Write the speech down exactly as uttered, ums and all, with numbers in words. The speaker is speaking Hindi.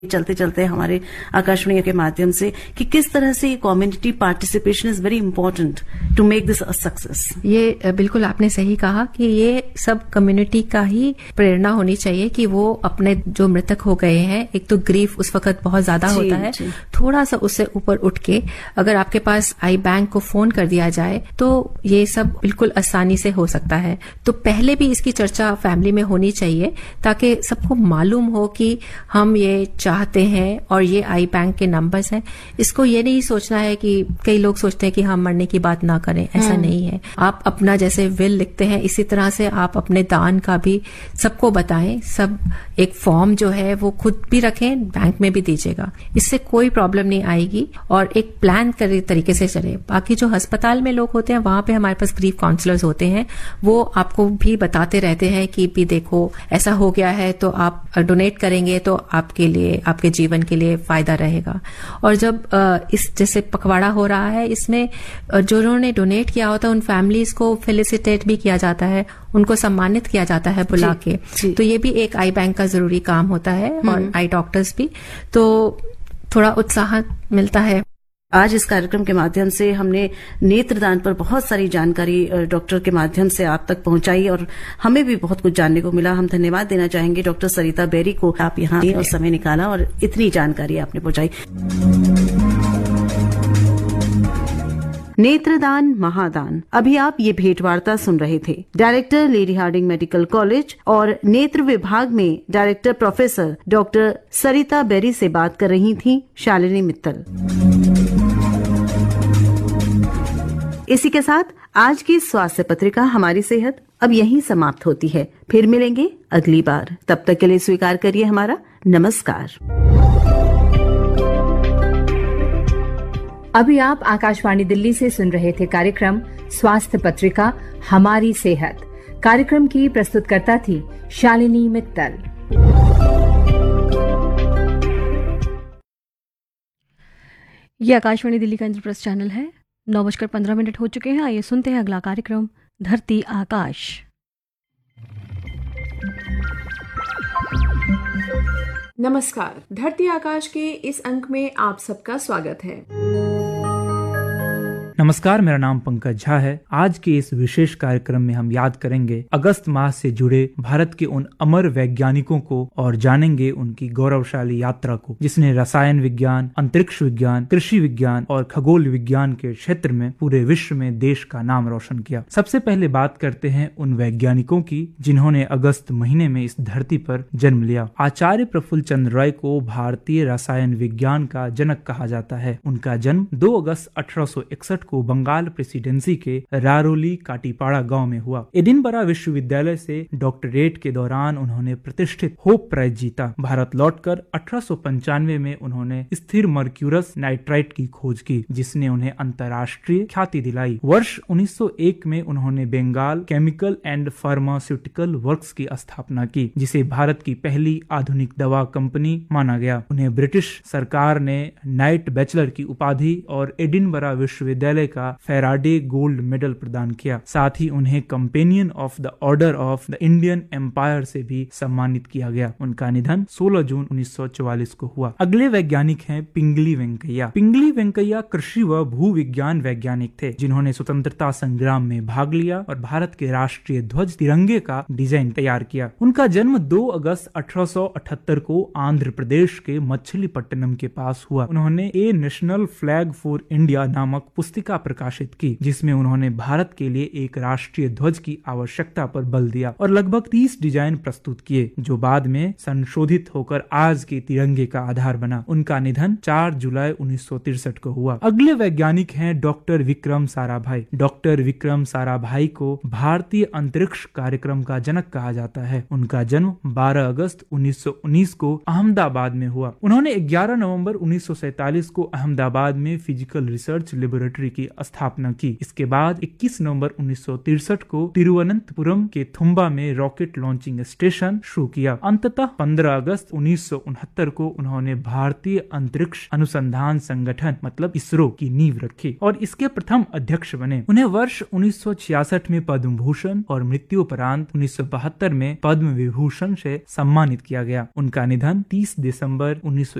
चलते चलते हमारे आकाशवाणी के माध्यम से कि किस तरह से community participation is very important to make this a success. ये बिल्कुल आपने सही कहा कि ये सब कम्युनिटी का ही प्रेरणा होनी चाहिए कि वो अपने जो मृतक हो गए हैं, एक तो ग्रीफ उस वक्त बहुत ज्यादा होता है, थोड़ा सा उससे ऊपर उठ के अगर आपके पास आई बैंक को फोन कर दिया जाए तो ये सब बिल्कुल आसानी से हो सकता है। तो पहले भी इसकी चर्चा फैमिली में होनी चाहिए ताकि सबको मालूम हो कि हम ये चाहते हैं और ये आई बैंक के नंबर्स हैं। इसको ये नहीं सोचना है कि कई लोग सोचते हैं कि हम मरने की बात ना करें, ऐसा नहीं है। आप अपना जैसे विल लिखते हैं इसी तरह से आप अपने दान का भी सबको बताएं। सब एक फॉर्म जो है वो खुद भी रखें, बैंक में भी दीजिएगा, इससे कोई प्रॉब्लम नहीं आएगी और एक प्लान करे तरीके से चले। बाकी जो अस्पताल में लोग होते हैं वहां पे हमारे पास ग्रीफ काउंसलर्स होते हैं, वो आपको भी बताते रहते हैं कि भी देखो ऐसा हो गया है तो आप डोनेट करेंगे तो आपके लिए, आपके जीवन के लिए फायदा रहेगा। और जब इस जैसे पखवाड़ा हो रहा है, इसमें जो उन्होंने डोनेट किया होता है उन फैमिलीज को फेलिसिटेट भी किया जाता है, उनको सम्मानित किया जाता है बुला के। तो ये भी एक आई बैंक का जरूरी काम होता है और आई डॉक्टर्स भी, तो थोड़ा उत्साह मिलता है। आज इस कार्यक्रम के माध्यम से हमने नेत्रदान पर बहुत सारी जानकारी डॉक्टर के माध्यम से आप तक पहुंचाई और हमें भी बहुत कुछ जानने को मिला। हम धन्यवाद देना चाहेंगे डॉक्टर सरिता बेरी को, आप यहाँ और समय निकाला और इतनी जानकारी आपने पहुंचाई। नेत्रदान महादान, अभी आप ये भेंटवार्ता सुन रहे थे। Director lady Hardinge medical college और नेत्र विभाग में डायरेक्टर प्रोफेसर डॉक्टर सरिता बेरी से बात कर रही थी शालिनी मित्तल। इसी के साथ आज की स्वास्थ्य पत्रिका हमारी सेहत अब यहीं समाप्त होती है। फिर मिलेंगे अगली बार, तब तक के लिए स्वीकार करिए हमारा नमस्कार। अभी आप आकाशवाणी दिल्ली से सुन रहे थे कार्यक्रम स्वास्थ्य पत्रिका हमारी सेहत। कार्यक्रम की प्रस्तुतकर्ता थी शालिनी मित्तल। ये आकाशवाणी दिल्ली का इंद्रप्रस्थ चैनल है। नौ बजकर पंद्रह मिनट हो चुके हैं। आइए सुनते हैं अगला कार्यक्रम धरती आकाश। नमस्कार, धरती आकाश के इस अंक में आप सबका स्वागत है। नमस्कार, मेरा नाम पंकज झा है। आज के इस विशेष कार्यक्रम में हम याद करेंगे अगस्त मास से जुड़े भारत के उन अमर वैज्ञानिकों को और जानेंगे उनकी गौरवशाली यात्रा को, जिसने रसायन विज्ञान, अंतरिक्ष विज्ञान, कृषि विज्ञान और खगोल विज्ञान के क्षेत्र में पूरे विश्व में देश का नाम रोशन किया। सबसे पहले बात करते हैं उन वैज्ञानिकों की जिन्होंने अगस्त महीने में इस धरती पर जन्म लिया। आचार्य प्रफुल्ल चंद्र राय को भारतीय रसायन विज्ञान का जनक कहा जाता है। उनका जन्म दो अगस्त अठारह सौ इकसठ को बंगाल प्रेसिडेंसी के रारोली काटीपाड़ा गांव में हुआ। एडिनबरा विश्वविद्यालय से डॉक्टरेट के दौरान उन्होंने प्रतिष्ठित होप प्राइज जीता। भारत लौटकर अठारह सौ पंचानवे में उन्होंने स्थिर मर्क्यूरस नाइट्राइट की खोज की, जिसने उन्हें अंतर्राष्ट्रीय ख्याति दिलाई। वर्ष उन्नीस सौ एक में उन्होंने Bengal chemical and pharmaceutical works की स्थापना की, जिसे भारत की पहली आधुनिक दवा कंपनी माना गया। उन्हें ब्रिटिश सरकार ने नाइट बैचलर की उपाधि और एडिनबरा विश्वविद्यालय का फेराडे गोल्ड मेडल प्रदान किया। साथ ही उन्हें companion of the order of the Indian empire से भी सम्मानित किया गया। उनका निधन सोलह जून उन्नीस सौ चौवालीस को हुआ। अगले वैज्ञानिक हैं पिंगली वेंकैया। पिंगली वेंकैया कृषि व भू विज्ञान वैज्ञानिक थे, जिन्होंने स्वतंत्रता संग्राम में भाग लिया और भारत के राष्ट्रीय ध्वज तिरंगे का डिजाइन तैयार किया। उनका जन्म दो अगस्त अठारह सौ अठहत्तर को आंध्र प्रदेश के मछलीपट्टनम के पास हुआ। उन्होंने ए नेशनल फ्लैग फॉर इंडिया नामक पुस्तिका प्रकाशित की, जिसमें उन्होंने भारत के लिए एक राष्ट्रीय ध्वज की आवश्यकता पर बल दिया और लगभग तीस डिजाइन प्रस्तुत किए, जो बाद में संशोधित होकर आज के तिरंगे का आधार बना। उनका निधन चार जुलाई उन्नीस सौ तिरसठ को हुआ। अगले वैज्ञानिक हैं डॉक्टर विक्रम साराभाई। डॉक्टर विक्रम साराभाई को भारतीय अंतरिक्ष कार्यक्रम का जनक कहा जाता है। उनका जन्म बारह अगस्त उन्नीस सौ उन्नीस को अहमदाबाद में हुआ। उन्होंने ग्यारह नवंबर उन्नीस सौ सैतालीस को अहमदाबाद में फिजिकल रिसर्च लेबोरेटरी की स्थापना की। इसके बाद इक्कीस नवंबर उन्नीस सौ तिरसठ को तिरुवनंतपुरम के थुम्बा में रॉकेट लॉन्चिंग स्टेशन शुरू किया। अंततः पंद्रह अगस्त उन्नीस सौ उनहत्तर को उन्होंने भारतीय अंतरिक्ष अनुसंधान संगठन मतलब इसरो की नींव रखी और इसके प्रथम अध्यक्ष बने। उन्हें वर्ष उन्नीस सौ छियासठ में पद्म भूषण और मृत्यु उपरांत उन्नीस सौ बहत्तर में पद्म विभूषण से सम्मानित किया गया। उनका निधन तीस दिसंबर उन्नीस सौ